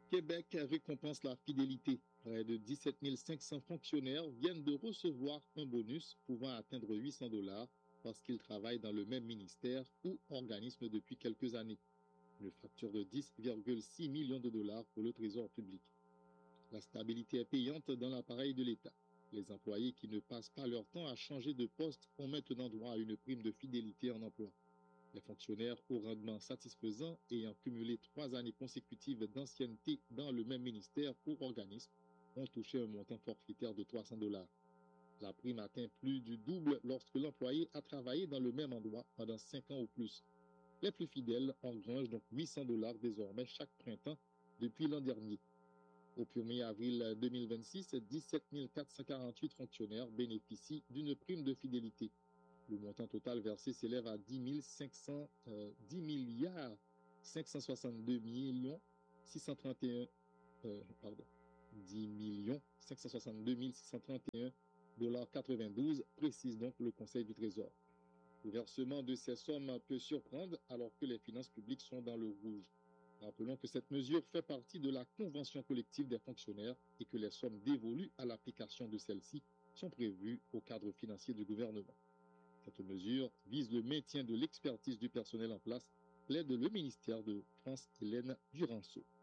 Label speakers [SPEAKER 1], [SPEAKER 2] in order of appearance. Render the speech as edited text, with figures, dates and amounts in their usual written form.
[SPEAKER 1] Québec récompense la fidélité. Près de 17 500 fonctionnaires viennent de recevoir un bonus pouvant atteindre 800 dollars parce qu'ils travaillent dans le même ministère ou organisme depuis quelques années. Une facture de 10,6 millions de dollars pour le Trésor public. La stabilité est payante dans l'appareil de l'État. Les employés qui ne passent pas leur temps à changer de poste ont maintenant droit à une prime de fidélité en emploi. Les fonctionnaires au rendement satisfaisant ayant cumulé 3 années consécutives d'ancienneté dans le même ministère ou organisme ont touché un montant forfaitaire de 300 dollars. La prime atteint plus du double lorsque l'employé a travaillé dans le même endroit pendant 5 ans ou plus. Les plus fidèles engrangent donc 800 dollars désormais chaque printemps depuis l'an dernier. Au 1er avril 2026, 17 448 fonctionnaires bénéficient d'une prime de fidélité. Le montant total versé s'élève à 10 milliards 562 millions 631 pardon, 10 millions 562 631 dollars 92, précise donc le Conseil du Trésor. Le versement de ces sommes peut surprendre alors que les finances publiques sont dans le rouge. Rappelons que cette mesure fait partie de la convention collective des fonctionnaires et que les sommes dévolues à l'application de celle-ci sont prévues au cadre financier du gouvernement. Cette mesure vise le maintien de l'expertise du personnel en place, plaide le ministère de France Hélène Duranceau.